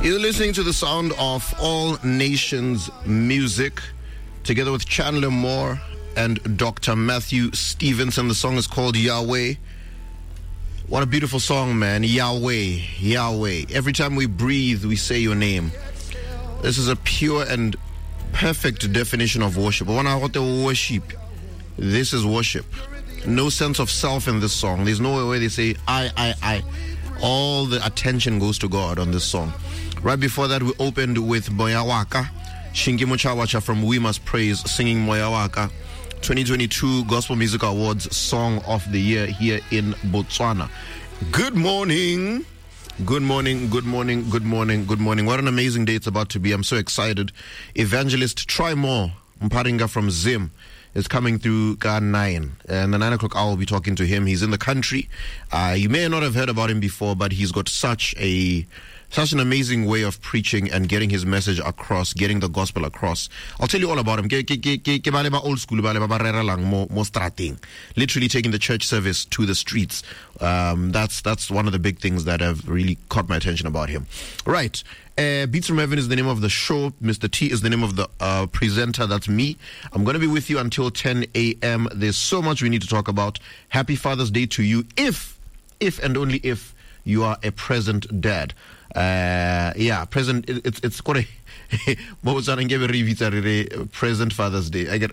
You're listening to the sound of All Nations Music, together with Chandler Moore and Dr. Matthew Stevenson. The song is called Yahweh. What a beautiful song, man. Yahweh, Yahweh. Every time we breathe, we say your name. This is a pure and perfect definition of worship. When I want to worship, this is worship. No sense of self in this song. There's no way they say I. All the attention goes to God on this song. Right before that, we opened with Moyawaka, Shingi Muchawacha from We Must Praise, singing Moyawaka. 2022 Gospel Music Awards Song of the Year here in Botswana. Good morning. Good morning, good morning, good morning, good morning. What an amazing day it's about to be. I'm so excited. Evangelist Try More Mparinga from Zim is coming through at 9. And the 9 o'clock hour, will be talking to him. He's in the country. You may not have heard about him before, but he's got such an amazing way of preaching and getting his message across, getting the gospel across. I'll tell you all about him. Old school, literally taking the church service to the streets. That's one of the big things that have really caught my attention about him. Right. Beats from Heaven is the name of the show. Mr. T is the name of the presenter. That's me. I'm going to be with you until 10 a.m. There's so much we need to talk about. Happy Father's Day to you, if and only if you are a present dad. Present. It's quite a. What was that? Present Father's Day. I get.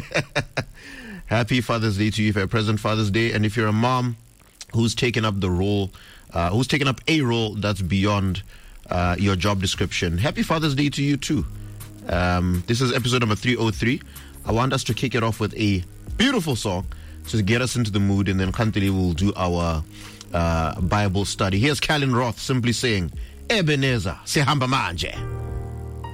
Happy Father's Day to you for a present Father's Day, and if you're a mom who's taken up the role, who's taken up a role that's beyond your job description, happy Father's Day to you too. This is episode number 303. I want us to kick it off with a beautiful song to get us into the mood, and then Kantili will do our Bible study. Here's Calvin Roth simply saying, Ebenezer, sehamba manje.